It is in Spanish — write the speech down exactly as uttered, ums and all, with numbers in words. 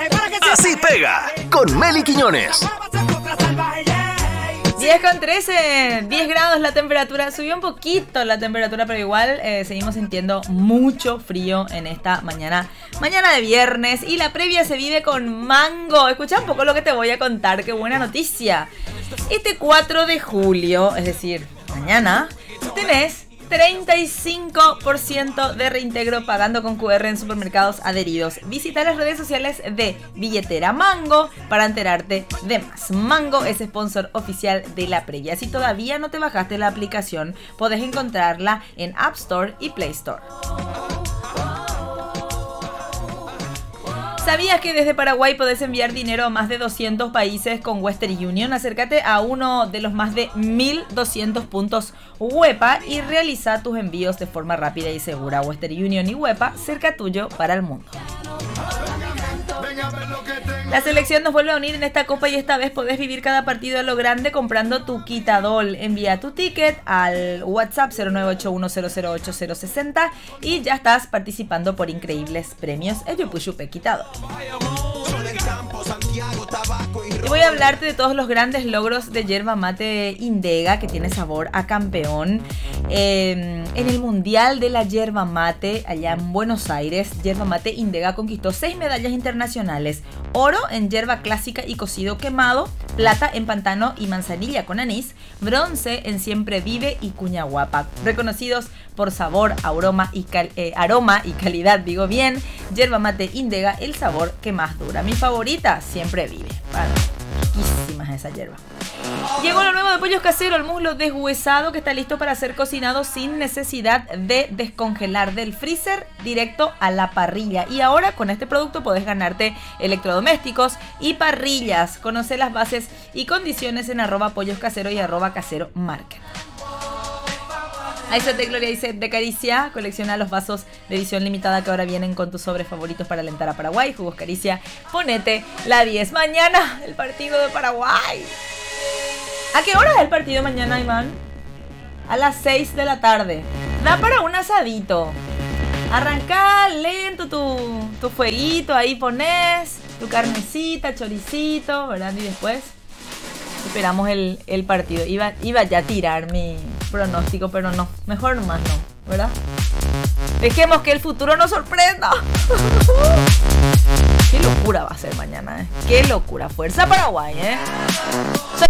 Así pega, con Meli Quiñones. diez con trece, diez grados la temperatura, subió un poquito la temperatura, pero igual eh, seguimos sintiendo mucho frío en esta mañana, mañana de viernes, y la previa se vive con mango. Escucha un poco lo que te voy a contar, qué buena noticia. Este cuatro de julio, es decir, mañana, tenés treinta y cinco por ciento de reintegro pagando con Q R en supermercados adheridos. Visita las redes sociales de Billetera Mango para enterarte de más. Mango es sponsor oficial de la previa. Si todavía no te bajaste la aplicación, podés encontrarla en App Store y Play Store. ¿Sabías que desde Paraguay podés enviar dinero a más de doscientos países con Western Union? Acércate a uno de los más de mil doscientos puntos Huepa y realiza tus envíos de forma rápida y segura. Western Union y Huepa, cerca tuyo para el mundo. La selección nos vuelve a unir en esta copa y esta vez podés vivir cada partido a lo grande comprando tu Quitadol. Envía tu ticket al WhatsApp cero nueve ocho uno cero cero ocho cero seis cero y ya estás participando por increíbles premios. Ello Puyupe Quitadol. Y voy a hablarte de todos los grandes logros de yerba mate Indega, que tiene sabor a campeón. Eh, en el Mundial de la Yerba Mate, allá en Buenos Aires, Yerba Mate Indega conquistó seis medallas internacionales: oro en yerba clásica y cocido quemado, plata en pantano y manzanilla con anís, bronce en siempre vive y cuña guapa. Reconocidos por sabor, aroma y, cal- eh, aroma y calidad, digo bien, Yerba Mate Indega, el sabor que más dura. Mi favorita, siempre vive. Bueno, riquísimas esa yerba. Llegó lo nuevo de Pollos Caseros, el muslo deshuesado que está listo para ser cocinado sin necesidad de descongelar, del freezer directo a la parrilla. Y ahora con este producto podés ganarte electrodomésticos y parrillas. Conoce las bases y condiciones en arroba pollos caseros y arroba casero market. Aisete Gloria Aisset de Caricia, colecciona los vasos de edición limitada que ahora vienen con tus sobres favoritos para alentar a Paraguay. Jugos Caricia, ponete la diez. Mañana el partido de Paraguay. ¿A qué hora es el partido mañana, Iván? A las seis de la tarde. Da para un asadito. Arrancá lento tu, tu fueguito, ahí pones tu carnecita, choricito, ¿verdad? Y después esperamos el, el partido. Iba, iba ya a tirar mi pronóstico, pero no, mejor nomás no, ¿verdad? Dejemos que el futuro nos sorprenda. Qué locura va a ser mañana, ¿eh? Qué locura. Fuerza Paraguay, ¿eh?